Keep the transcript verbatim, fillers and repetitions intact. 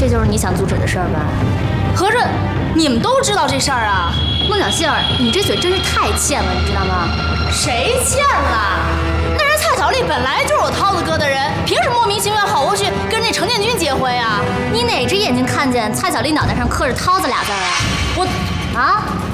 这就是你想阻止的事儿吧？ 合着你们都知道这事儿啊？ 孟小杏儿，你这嘴真是太欠了，你知道吗？ 谁欠了？那人蔡小丽本来就是我涛子哥的人，凭什么莫名其妙跑过去跟那程建军结婚呀？ 你哪只眼睛看见蔡小丽脑袋上刻着涛子俩字啊？ 我啊？